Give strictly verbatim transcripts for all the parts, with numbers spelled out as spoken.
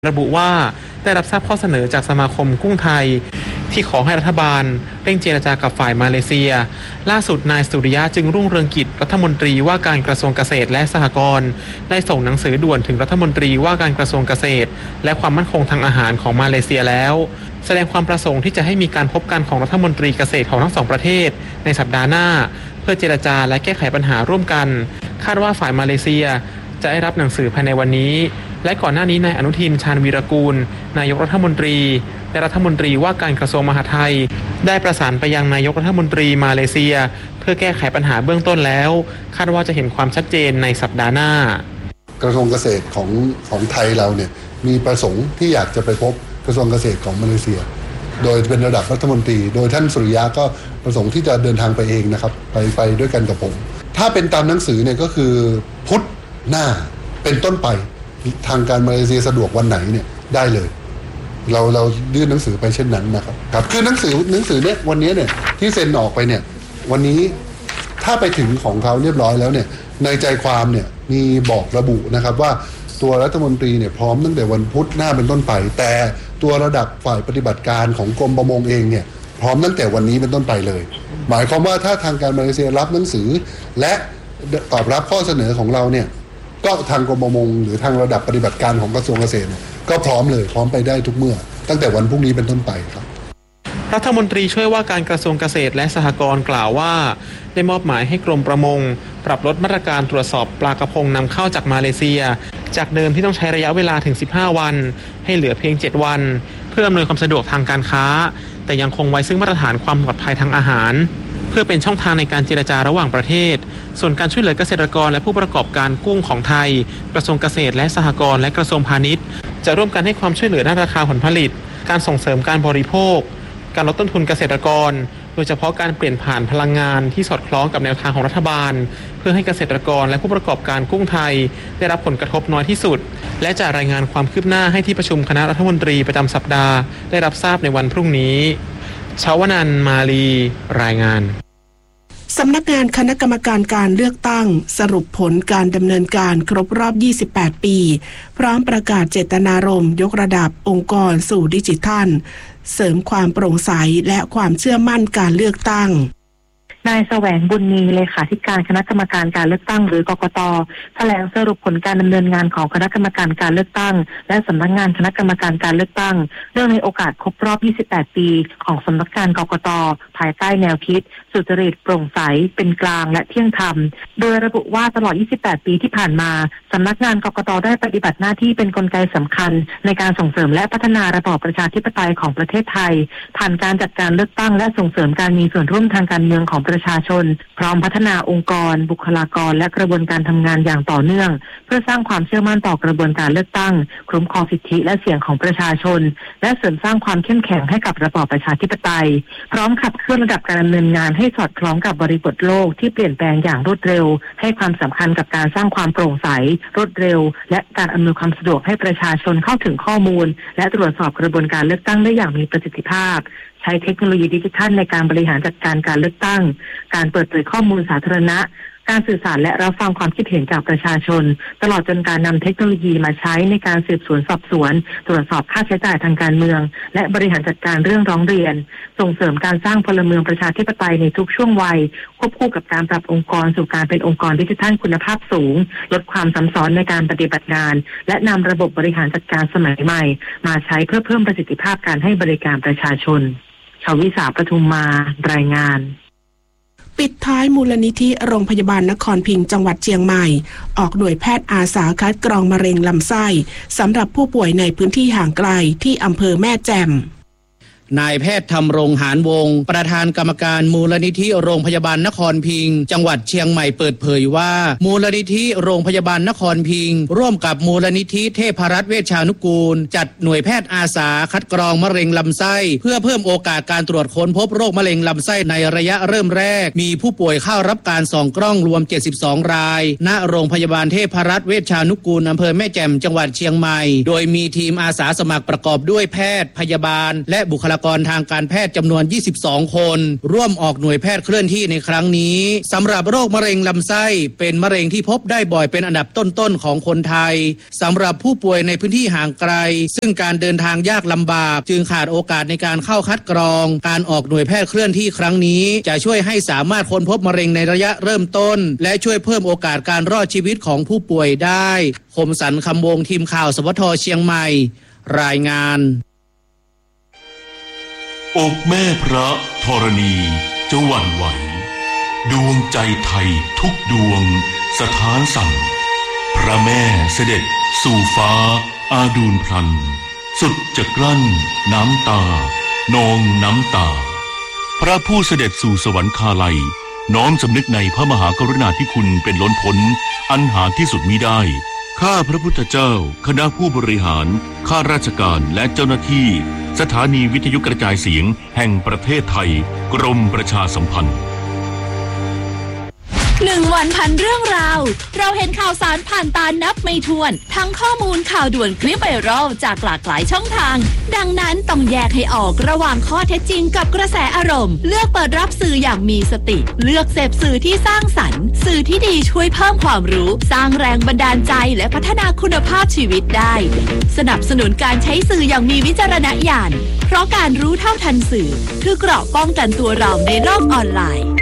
ระบุว่าได้รับทราบข้อเสนอจากสมาคมกุ้งไทยที่ขอให้รัฐบาลเร่งเจรจากับฝ่ายมาเลเซียล่าสุดนายสุริยะจึงรุ่งเรืองกิจรัฐมนตรีว่าการกระทรวงเกษตรและสหกรณ์ได้ส่งหนังสือด่วนถึงรัฐมนตรีว่าการกระทรวงเกษตรและความมั่นคงทางอาหารของมาเลเซียแล้วแสดงความประสงค์ที่จะให้มีการพบกันของรัฐมนตรีเกษตรของทั้งสองประเทศในสัปดาห์หน้าเพื่อเจรจาและแก้ไขปัญหาร่วมกันคาดว่าฝ่ายมาเลเซียจะได้รับหนังสือภายในวันนี้และก่อนหน้านี้นายอนุทินชาญวีรกูลนายกรัฐมนตรีและรัฐมนตรีว่าการกระทรวงมหาดไทยได้ประสานไปยังนายกรัฐมนตรีมาเลเซียเพื่อแก้ไขปัญหาเบื้องต้นแล้วคาดว่าจะเห็นความชัดเจนในสัปดาห์หน้ากระทรวงเกษตรของของไทยเราเนี่ยมีประสงค์ที่อยากจะไปพบกระทรวงเกษตรของมาเลเซียโดยเป็นระดับรัฐมนตรีโดยท่านสุริยะก็ประสงค์ที่จะเดินทางไปเองนะครับไปไปด้วยกันกับผมถ้าเป็นตามหนังสือเนี่ยก็คือพุธหน้าเป็นต้นไปทางการมาเลเซียสะดวกวันไหนเนี่ยได้เลยเราเรายื่นหนังสือไปเช่นนั้นนะครับครับคือหนังสือหนังสือเนี่ยวันนี้เนี่ยที่เซ็นออกไปเนี่ยวันนี้ถ้าไปถึงของเขาเรียบร้อยแล้วเนี่ยในใจความเนี่ยมีบอกระบุนะครับว่าตัวรัฐมนตรีเนี่ยพร้อมตั้งแต่วันพุธหน้าเป็นต้นไปแต่ตัวระดับฝ่ายปฏิบัติการของกรมประมงเองเนี่ยพร้อมตั้งแต่วันนี้เป็นต้นไปเลยหมายความว่าถ้าทางการมาเลเซียรับหนังสือและตอบรับข้อเสนอของเราเนี่ยก็ทางกรมประมงหรือทางระดับปฏิบัติการของกระทรวงเกษตรก็พร้อมเลยพร้อมไปได้ทุกเมื่อตั้งแต่วันพรุ่งนี้เป็นต้นไปครับรัฐมนตรีช่วยว่าการกระทรวงเกษตรและสหกรณ์กล่าวว่าได้มอบหมายให้กรมประมงปรับลดมาตรการตรวจสอบปลากระพงนำเข้าจากมาเลเซียจากเดิมที่ต้องใช้ระยะเวลาถึงสิบห้าวันให้เหลือเพียงเจ็ดวันเพื่ออำนวยความสะดวกทางการค้าแต่ยังคงไว้ซึ่งมาตรฐานความปลอดภัยทางอาหารเพื่อเป็นช่องทางในการเจรจาระหว่างประเทศส่วนการช่วยเหลือเกษตรกรและผู้ประกอบการกุ้งของไทยกระทรวงเกษตรและสหกรณ์และกระทรวงพาณิชย์จะร่วมกันให้ความช่วยเหลือด้านราคาผลผลิตการส่งเสริมการบริโภคการลดต้นทุนเกษตรกรโดยเฉพาะการเปลี่ยนผ่านพลังงานที่สอดคล้องกับแนวทางของรัฐบาลเพื่อให้เกษตรกรและผู้ประกอบการกุ้งไทยได้รับผลกระทบน้อยที่สุดและจะรายงานความคืบหน้าให้ที่ประชุมคณะรัฐมนตรีประจำสัปดาห์ได้รับทราบในวันพรุ่งนี้ชาวนันท์มาลีรายงานสำนักงานคณะกรรมการการเลือกตั้งสรุปผลการดำเนินการครบรอบยี่สิบแปดปีพร้อมประกาศเจตนารมณ์ยกระดับองค์กรสู่ดิจิทัลเสริมความโปร่งใสและความเชื่อมั่นการเลือกตั้งนายแสวงบุญมีเลขาธิการคณะกรรมการการเลือกตั้งหรือกกต.แถลงสรุปผลการดำเนินงานของคณะกรรมการการเลือกตั้งและสำนักงานคณะกรรมการการเลือกตั้งเนื่องในโอกาสครบรอบยี่สิบแปดปีของสำนักงานกกต.ภายใต้แนวคิดสุจริตโปร่งใสเป็นกลางและเที่ยงธรรมโดยระบุว่าตลอดยี่สิบแปดปีที่ผ่านมาสำนักงานกกต.ได้ปฏิบัติหน้าที่เป็นกลไกสำคัญในการส่งเสริมและพัฒนาระบอบประชาธิปไตยของประเทศไทยผ่านการจัดการเลือกตั้งและส่งเสริมการมีส่วนร่วมทางการเมืองของประชาชนพร้อมพัฒนาองค์กรบุคลากรและกระบวนการทำงานอย่างต่อเนื่องเพื่อสร้างความเชื่อมั่นต่อกระบวนการเลือกตั้งคุ้มครองสิทธิและเสียงของประชาชนและเสริมสร้างความเข้มแข็งให้กับระบอบประชาธิปไตยพร้อมขับเคลื่อนระดับการดำเนินงานให้สอดคล้องกับบริบทโลกที่เปลี่ยนแปลงอย่างรวดเร็วให้ความสำคัญกับการสร้างความโปร่งใสรวดเร็วและการอำนวยความสะดวกให้ประชาชนเข้าถึงข้อมูลและตรวจสอบกระบวนการเลือกตั้งได้อย่างมีประสิทธิภาพใช้เทคโนโลยีดิจิทัลในการบริหารจัดการการเลือกตั้งการเปิดเผยข้อมูลสาธารณะการสื่อสารและรับฟังความคิดเห็นจากประชาชนตลอดจนการนำเทคโนโลยีมาใช้ในการสืบสวนสอบสวนตรวจสอบค่าใช้จ่ายทางการเมืองและบริหารจัดการเรื่องร้องเรียนส่งเสริมการสร้างพลเมืองประชาธิปไตยในทุกช่วงวัยควบคู่กับการปรับองค์กรสู่การเป็นองค์กรดิจิทัลคุณภาพสูงลดความซับซ้อนในการปฏิบัติงานและนำระบบบริหารจัดการสมัยใหม่มาใช้เพื่อเพิ่มประสิทธิภาพการให้บริการประชาชนชวิสาปทุมมารายงานปิดท้ายมูลนิธิโรงพยาบาลนครพิงค์จังหวัดเชียงใหม่ออกหน่วยแพทย์อาสาคัดกรองมะเร็งลำไส้สำหรับผู้ป่วยในพื้นที่ห่างไกลที่อำเภอแม่แจ่มนายแพทย์ธรรมรงค์หานวงศ์ประธานกรรมการมูลนิธิโรงพยาบาลนครพิงค์จังหวัดเชียงใหม่เปิดเผยว่ามูลนิธิโรงพยาบาลนครพิงค์ร่วมกับมูลนิธิเทพรัตน์เวชชานุกูลจัดหน่วยแพทย์อาสาคัดกรองมะเร็งลำไส้เพื่อเพิ่มโอกาสการตรวจค้นพบโรคมะเร็งลำไส้ในระยะเริ่มแรกมีผู้ป่วยเข้ารับการส่องกล้องรวมเจ็ดสิบสองรายณโรงพยาบาลเทพรัตน์เวชชานุกูลอำเภอแม่แจ่มจังหวัดเชียงใหม่โดยมีทีมอาสาสมัครประกอบด้วยแพทย์พยาบาลและบุคลากกรทางการแพทย์จำนวนยี่สิบสองคนร่วมออกหน่วยแพทย์เคลื่อนที่ในครั้งนี้สำหรับโรคมะเร็งลำไส้เป็นมะเร็งที่พบได้บ่อยเป็นอันดับต้นๆของคนไทยสำหรับผู้ป่วยในพื้นที่ห่างไกลซึ่งการเดินทางยากลำบากจึงขาดโอกาสในการเข้าคัดกรองการออกหน่วยแพทย์เคลื่อนที่ครั้งนี้จะช่วยให้สามารถค้นพบมะเร็งในระยะเริ่มต้นและช่วยเพิ่มโอกาสการรอดชีวิตของผู้ป่วยได้คมสันต์คำวงทีมข่าวสวทเชียงใหม่รายงานอกแม่พระธรณีจะหวั่นไหวดวงใจไทยทุกดวงสถานสั่นพระแม่เสด็จสู่ฟ้าอาดูลพลันสุดจะกลั้นน้ำตานองน้ำตาพระผู้เสด็จสู่สวรรคาลัยน้อมสำนึกในพระมหากรุณาธิคุณเป็นล้นพ้นอันหาที่สุดมิได้ข้าพระพุทธเจ้าคณะผู้บริหารข้าราชการและเจ้าหน้าที่สถานีวิทยุกระจายเสียงแห่งประเทศไทยกรมประชาสัมพันธ์หนึ่งวันพันเรื่องราวเราเห็นข่าวสารผ่านตานับไม่ถ้วนทั้งข้อมูลข่าวด่วนคลิปไวรัลจากหลากหลายช่องทางดังนั้นต้องแยกให้ออกระหว่างข้อเท็จจริงกับกระแสอารมณ์เลือกเปิดรับสื่ออย่างมีสติเลือกเสพสื่อที่สร้างสรรค์สื่อที่ดีช่วยเพิ่มความรู้สร้างแรงบันดาลใจและพัฒนาคุณภาพชีวิตได้สนับสนุนการใช้สื่ออย่างมีวิจารณญาณเพราะการรู้เท่าทันสื่อคือเกราะป้องกันตัวเราในโลกออนไลน์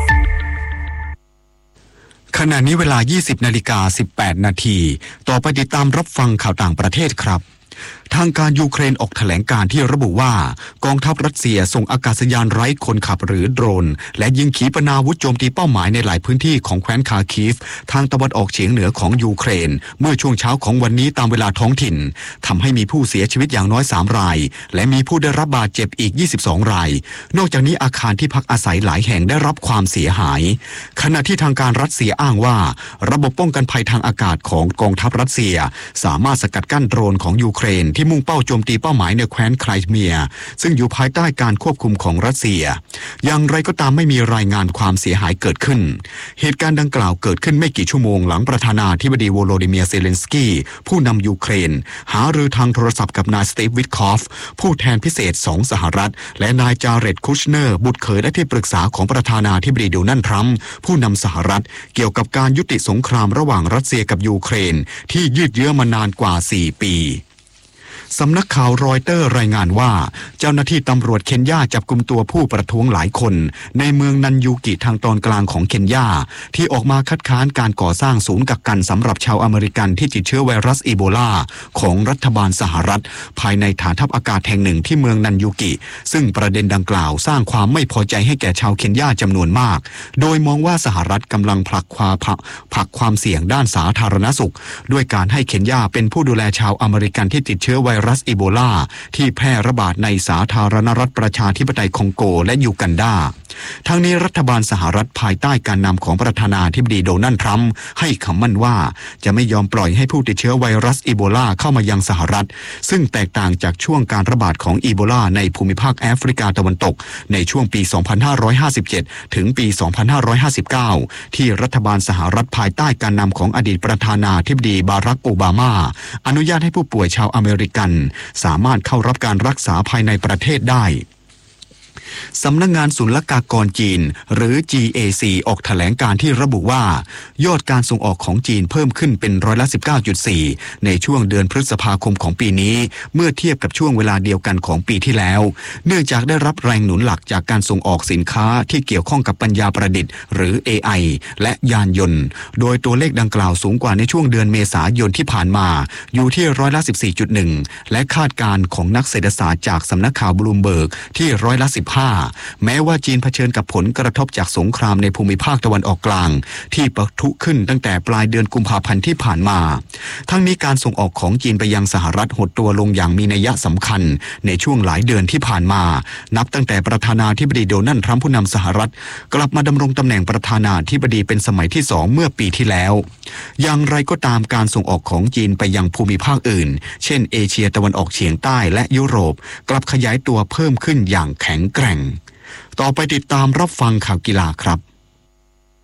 ขณะนี้เวลา ยี่สิบนาฬิกาสิบแปดนาทีต่อไปติดตามรับฟังข่าวต่างประเทศครับทางการยูเครนออกแถลงการที่ระบุว่ากองทัพรัสเซียส่งอากาศยานไร้คนขับหรือโดรนและยิงขีปนาวุธโจมตีเป้าหมายในหลายพื้นที่ของแคว้นคาคีฟทางตะวันออกเฉียงเหนือของยูเครนเมื่อช่วงเช้าของวันนี้ตามเวลาท้องถิ่นทำให้มีผู้เสียชีวิตอย่างน้อยสามรายและมีผู้ได้รับบาดเจ็บอีกยี่สิบสองรายนอกจากนี้อาคารที่พักอาศัยหลายแห่งได้รับความเสียหายขณะที่ทางการรัสเซียอ้างว่าระบบป้องกันภัยทางอากาศของกองทัพรัสเซียสามารถสกัดกั้นโดรนของยูเครนที่มุ่งเป้าโจมตีเป้าหมายในแคว้นไครเมียซึ่งอยู่ภายใต้การควบคุมของรัสเซียอย่างไรก็ตามไม่มีรายงานความเสียหายเกิดขึ้นเหตุการณ์ดังกล่าวเกิดขึ้นไม่กี่ชั่วโมงหลังประธานาธิบดีโวโลดิเมียร์เซเลนสกี้ผู้นำยูเครนหารือทางโทรศัพท์กับนายสตีฟวิทคอฟผู้แทนพิเศษของสหรัฐและนายจาเร็ดคุชเนอร์บุตรเขยและที่ปรึกษาของประธานาธิบดีโดนัลด์ทรัมป์ผู้นำสหรัฐเกี่ยวกับการยุติสงครามระหว่างรัสเซียกับยูเครนที่ยืดเยื้อมานานกว่าสี่ปีสำนักข่าวรอยเตอร์รายงานว่าเจ้าหน้าที่ตำรวจเคนยาจับกุมตัวผู้ประท้วงหลายคนในเมืองนันยูกิทางตอนกลางของเคนยาที่ออกมาคัดค้านการก่อสร้างศูนย์กักกันสำหรับชาวอเมริกันที่ติดเชื้อไวรัสอีโบลาของรัฐบาลสหรัฐภายในฐานทัพอากาศแห่งหนึ่งที่เมืองนันยูกิซึ่งประเด็นดังกล่าวสร้างความไม่พอใจให้แก่ชาวเคนยาจำนวนมากโดยมองว่าสหรัฐกำลังผลักความผลักความเสี่ยงด้านสาธารณสุขด้วยการให้เคนยาเป็นผู้ดูแลชาวอเมริกันที่ติดเชื้อไวรัสอีโบลาที่แพร่ระบาดในสาธารณรัฐประชาธิปไตยคองโกและยูกันดาทั้งนี้รัฐบาลสหรัฐภายใต้การนำของประธานาธิบดีโดนัลด์ทรัมป์ให้คำมั่นว่าจะไม่ยอมปล่อยให้ผู้ติดเชื้อไวรัสอีโบลาเข้ามายังสหรัฐซึ่งแตกต่างจากช่วงการระบาดของอีโบลาในภูมิภาคแอฟริกาตะวันตกในช่วงปี สองพันห้าร้อยห้าสิบเจ็ด ถึงปี สองพันห้าร้อยห้าสิบเก้า ที่รัฐบาลสหรัฐภายใต้การนำของอดีตประธานาธิบดีบารักโอบามาอนุญาตให้ผู้ป่วยชาวอเมริกันสามารถเข้ารับการรักษาภายในประเทศได้สำนักงานศุลกากรจีนหรือ จี เอ ซี ออกแถลงการที่ระบุว่ายอดการส่งออกของจีนเพิ่มขึ้นเป็นร้อยละ สิบเก้าจุดสี่ ในช่วงเดือนพฤษภาคมของปีนี้เมื่อเทียบกับช่วงเวลาเดียวกันของปีที่แล้วเนื่องจากได้รับแรงหนุนหลักจากการส่งออกสินค้าที่เกี่ยวข้องกับปัญญาประดิษฐ์หรือ เอ ไอ และยานยนต์โดยตัวเลขดังกล่าวสูงกว่าในช่วงเดือนเมษายนที่ผ่านมาอยู่ที่ร้อยละ สิบสี่จุดหนึ่ง และคาดการณ์ของนักเศรษฐศาสตร์จากสำนักข่าวบลูมเบิร์กที่ร้อยละ สิบห้าแม้ว่าจีนเผชิญกับผลกระทบจากสงครามในภูมิภาคตะวันออกกลางที่ปะทุขึ้นตั้งแต่ปลายเดือนกุมภาพันธ์ที่ผ่านมาทั้งนี้การส่งออกของจีนไปยังสหรัฐหดตัวลงอย่างมีนัยสำคัญในช่วงหลายเดือนที่ผ่านมานับตั้งแต่ประธานาธิบดีโดนัลด์ทรัมป์ผู้นำสหรัฐกลับมาดำรงตำแหน่งประธานาธิบดีเป็นสมัยที่สองเมื่อปีที่แล้วอย่างไรก็ตามการส่งออกของจีนไปยังภูมิภาคอื่นเช่นเอเชียตะวันออกเฉียงใต้และยุโรปกลับขยายตัวเพิ่มขึ้นอย่างแข็งแกร่งต่อไปติดตามรับฟังข่าวกีฬาครับ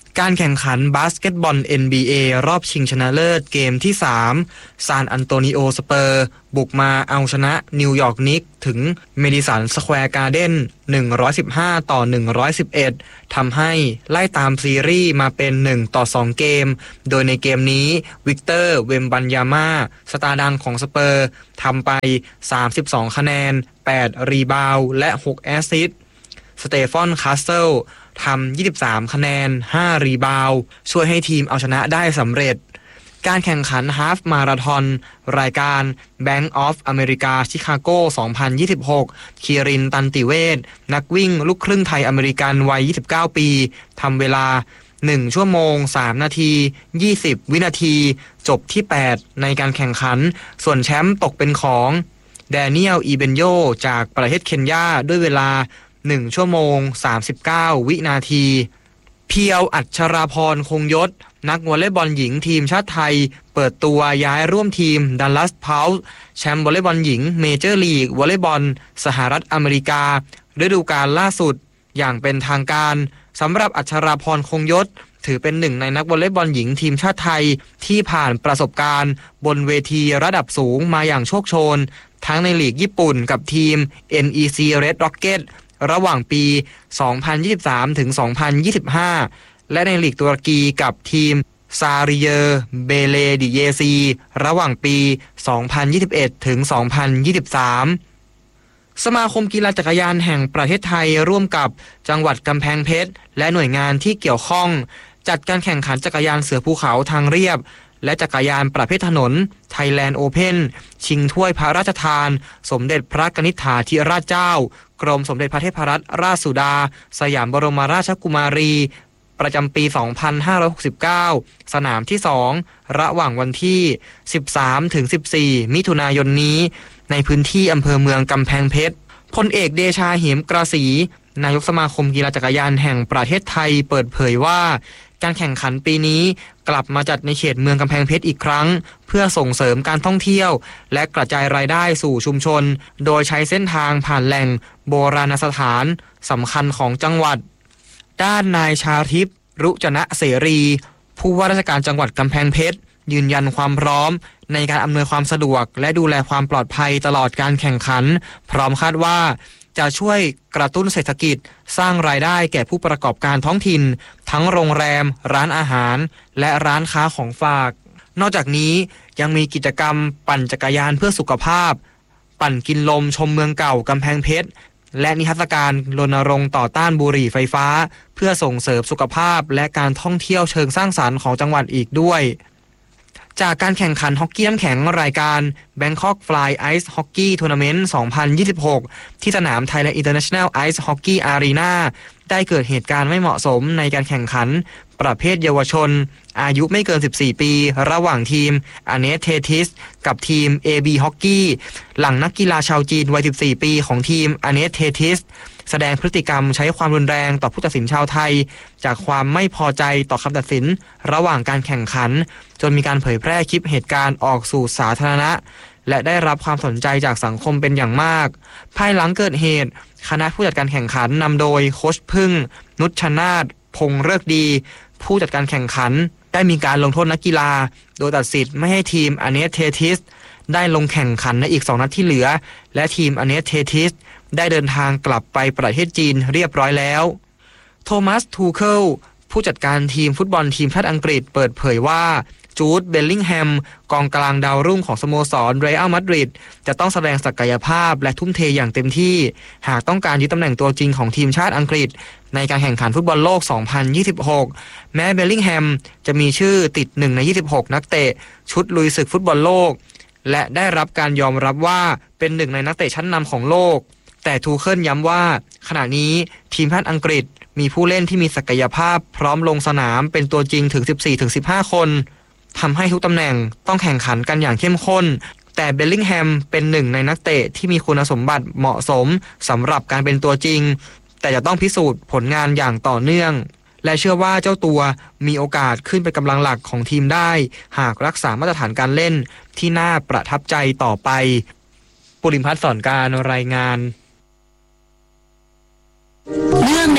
การแข่งขันบาสเกตบอล เอ็น บี เอ รอบชิงชนะเลิศเกมที่สามซานอันโตนิโอสเปอร์บุกมาเอาชนะนิวยอร์กนิกส์ถึงเมดิสันสแควร์การ์เด้นหนึ่งร้อยสิบห้าต่อหนึ่งร้อยสิบเอ็ดทำให้ไล่ตามซีรีส์มาเป็นหนึ่งต่อสองเกมโดยในเกมนี้วิกเตอร์เวมบันยาม่าสตาร์ดังของสเปอร์ทำไปสามสิบสองคะแนนแปดรีบาวด์และหกแอสซิสต์สเตฟอนคาสเซิลทำยี่สิบสามคะแนนห้ารีบาวด์ช่วยให้ทีมเอาชนะได้สำเร็จการแข่งขันฮาล์ฟมาราธอนรายการ Bank of America ชิคาโกสองพันยี่สิบหกคีรินตันติเวชนักวิ่งลูกครึ่งไทยอเมริกันวัยยี่สิบเก้าปีทำเวลาหนึ่งชั่วโมงสามนาทียี่สิบวินาทีจบที่แปดในการแข่งขันส่วนแชมป์ตกเป็นของแดเนียลอีเบนโยจากประเทศเคนยาด้วยเวลาหนึ่งชั่วโมงสามสิบเก้าวินาทีเพียวอัชราพรคงยศนักวอลเลย์บอลหญิงทีมชาติไทยเปิดตัวย้ายร่วมทีมดัลลัสเพาส์แชมป์วอลเลย์บอลหญิงเมเจอร์ลีกวอลเลย์บอลสหรัฐอเมริกาฤดูกาลล่าสุดอย่างเป็นทางการสำหรับอัชราพรคงยศถือเป็นหนึ่งในนักวอลเลย์บอลหญิงทีมชาติไทยที่ผ่านประสบการณ์บนเวทีระดับสูงมาอย่างโชคโชนทั้งในลีกญี่ปุ่นกับทีม เอ็น อี ซี Red Rocketระหว่างปี สองพันยี่สิบสาม ถึง สองพันยี่สิบห้า และในลีกตุรกีกับทีมซาริเยอร์เบเลดิเยซีระหว่างปี สองพันยี่สิบเอ็ด ถึง สองพันยี่สิบสาม สมาคมกีฬาจักรยานแห่งประเทศไทยร่วมกับจังหวัดกำแพงเพชรและหน่วยงานที่เกี่ยวข้องจัดการแข่งขันจักรยานเสือภูเขาทางเรียบและจักรยานประเภทถนน Thailand Open ชิงถ้วยพระราชทานสมเด็จพระกนิษฐาธิราชเจ้ากรมสมเด็จพระเทพรัตนราชสุดาสยามบรมราชกุมารีประจำปี สองพันห้าร้อยหกสิบเก้า สนามที่สองระหว่างวันที่ สิบสามถึงสิบสี่ มิถุนายนนี้ในพื้นที่อำเภอเมืองกำแพงเพชรพลเอกเดชาเหมกระสีนายกสมาคมกีฬาจักรยานแห่งประเทศไทยเปิดเผยว่าการแข่งขันปีนี้กลับมาจัดในเขตเมืองกำแพงเพชรอีกครั้งเพื่อส่งเสริมการท่องเที่ยวและกระจายรายได้สู่ชุมชนโดยใช้เส้นทางผ่านแหล่งโบราณสถานสำคัญของจังหวัดด้านนายชาทิพย์รุจนะเสรีผู้ว่าราชการจังหวัดกำแพงเพชรยืนยันความพร้อมในการอำนวยความสะดวกและดูแลความปลอดภัยตลอดการแข่งขันพร้อมคาดว่าจะช่วยกระตุ้นเศรษฐกิจสร้างรายได้แก่ผู้ประกอบการท้องถิ่นทั้งโรงแรมร้านอาหารและร้านค้าของฝากนอกจากนี้ยังมีกิจกรรมปั่นจักรยานเพื่อสุขภาพปั่นกินลมชมเมืองเก่ากำแพงเพชรและนิทรรศการรณรงค์ต่อต้านบุหรี่ไฟฟ้าเพื่อส่งเสริมสุขภาพและการท่องเที่ยวเชิงสร้างสรรค์ของจังหวัดอีกด้วยจากการแข่งขันฮอกกี้น้ำแข็งรายการ Bangkok Fly Ice Hockey Tournament สองพันยี่สิบหกที่สนาม Thailand International Ice Hockey Arena ได้เกิดเหตุการณ์ไม่เหมาะสมในการแข่งขันประเภทเยาวชนอายุไม่เกินสิบสี่ปีระหว่างทีม Anet Thetis กับทีม เอ บี Hockey หลังนักกีฬาชาวจีนวัยสิบสี่ปีของทีม Anet Thetis แสดงพฤติกรรมใช้ความรุนแรงต่อผู้ตัดสินชาวไทยจากความไม่พอใจต่อคำตัดสินระหว่างการแข่งขันจนมีการเผยแพร่คลิปเหตุการณ์ออกสู่สาธารณะและได้รับความสนใจจากสังคมเป็นอย่างมากภายหลังเกิดเหตุคณะผู้จัดการแข่งขันนำโดยโค้ชพึ่งนุชชนาธิ์พงษ์เลิกดีผู้จัดการแข่งขันได้มีการลงโทษนักกีฬาโดยตัดสิทธิ์ไม่ให้ทีม Anet Thetis ได้ลงแข่งขันในอีกสองนัดที่เหลือและทีม Anet Thetis ได้เดินทางกลับไปประเทศจีนเรียบร้อยแล้วโทมัสทูเคิลผู้จัดการทีมฟุตบอลทีมชาติอังกฤษเปิดเผยว่าจูดเบลลิงแฮมกองกลางดาวรุ่งของสโมสรเรอัลมาดริดจะต้องแสดงศักยภาพและทุ่มเทอย่างเต็มที่หากต้องการยึดตำแหน่งตัวจริงของทีมชาติอังกฤษในการแข่งขันฟุตบอลโลก สองพันยี่สิบหก แม้เบลลิงแฮมจะมีชื่อติดหนึ่งในยี่สิบหกนักเตะชุดลุยศึกฟุตบอลโลกและได้รับการยอมรับว่าเป็นหนึ่งในนักเตะชั้นนำของโลกแต่ทูเคิลย้ำว่าขณะนี้ทีมชาติอังกฤษมีผู้เล่นที่มีศักยภาพพร้อมลงสนามเป็นตัวจริงถึง สิบสี่ถึงสิบห้า คนทำให้ทุกตำแหน่งต้องแข่งขันกันอย่างเข้มข้นแต่เบลลิงแฮมเป็นหนึ่งในนักเตะที่มีคุณสมบัติเหมาะสมสำหรับการเป็นตัวจริงแต่จะต้องพิสูจน์ผลงานอย่างต่อเนื่องและเชื่อว่าเจ้าตัวมีโอกาสขึ้นเป็นกำลังหลักของทีมได้หากรักษามาตรฐานการเล่นที่น่าประทับใจต่อไปปุริมพัฒน์สอนการรายงานเนื่องใน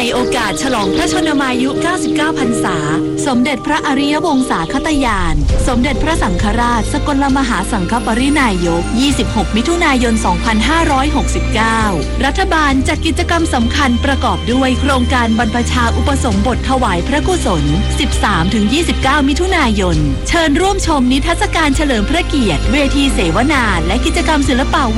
ในโอกาสฉลองพระชนมายุ เก้าสิบเก้า พรรษาสมเด็จพระอริยวงศาคตยาน สมเด็จพระสังฆราชสกลมหาสังฆปรินายก ยี่สิบหก มิถุนายน สองพันห้าร้อยหกสิบเก้า รัฐบาลจัดกิจกรรมสำคัญประกอบด้วยโครงการบรรพชาอุปสมบทถวายพระกุศล สิบสามถึงยี่สิบเก้า มิถุนายน เชิญร่วมชมนิทรรศการเฉลิมพระเกียรติเวทีเสวนาและกิจกรรมศิลปะ